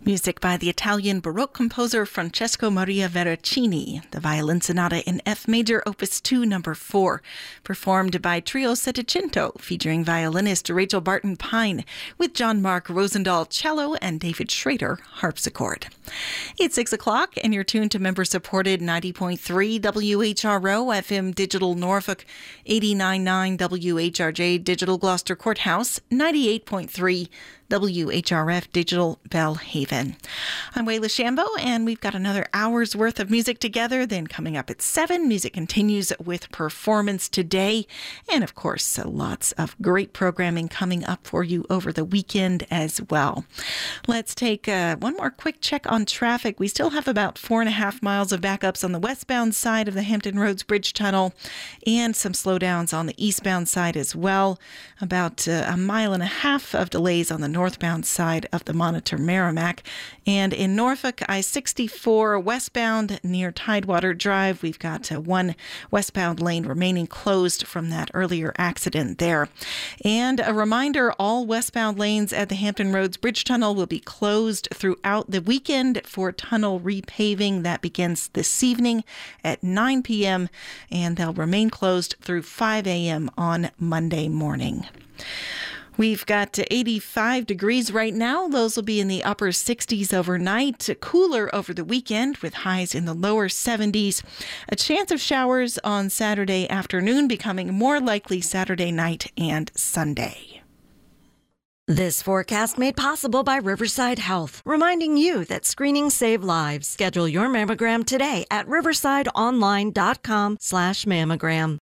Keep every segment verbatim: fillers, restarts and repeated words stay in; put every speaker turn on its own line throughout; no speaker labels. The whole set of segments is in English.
Music by the Italian Baroque composer Francesco Maria Veracini, the Violin Sonata in F Major, Opus two, number four, performed by Trio Settecinto, featuring violinist Rachel Barton Pine, with John Mark Rosendahl cello and David Schrader harpsichord. It's six o'clock, and you're tuned to member-supported ninety point three W H R O, F M Digital Norfolk, eighty-nine point nine W H R J Digital Gloucester Courthouse, ninety-eight point three W H R F Digital Belhaven. I'm Wayla Shambo, and we've got another hour's worth of music together. Then coming up at seven, music continues with Performance Today. And of course, lots of great programming coming up for you over the weekend as well. Let's take uh, one more quick check on traffic. We still have about four and a half miles of backups on the westbound side of the Hampton Roads Bridge Tunnel, and some slowdowns on the eastbound side as well. About uh, a mile and a half of delays on the northbound side of the Monitor Merrimack. And in Norfolk, I sixty-four westbound near Tidewater Drive, we've got uh, one westbound lane remaining closed from that earlier accident there. And a reminder, all westbound lanes at the Hampton Roads Bridge Tunnel will be closed throughout the weekend for tunnel repaving. That begins this evening at nine p.m. and they'll remain closed through five a.m. on Monday morning. We've got eighty-five degrees right now. Those will be in the upper sixties overnight. Cooler over the weekend with highs in the lower seventies. A chance of showers on Saturday afternoon, becoming more likely Saturday night and Sunday.
This forecast made possible by Riverside Health, reminding you that screenings save lives. Schedule your mammogram today at riversideonline.com slash mammogram.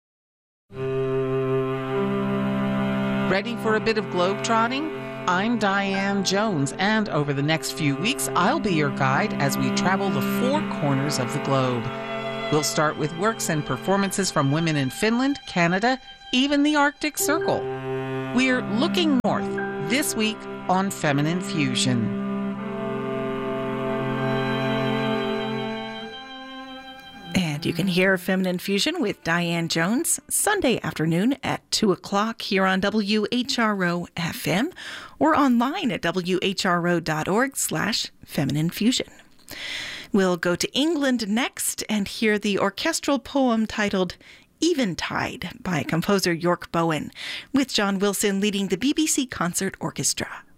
Ready for a bit of globetrotting? I'm Diane Jones, and over the next few weeks, I'll be your guide as we travel the four corners of the globe. We'll start with works and performances from women in Finland, Canada, even the Arctic Circle. We're looking north this week on Feminine Fusion.
And you can hear Feminine Fusion with Diane Jones Sunday afternoon at two o'clock here on W H R O F M or online at W H R O dot org slash Feminine Fusion. We'll go to England next and hear the orchestral poem titled Eventide by composer York Bowen, with John Wilson leading the B B C Concert Orchestra.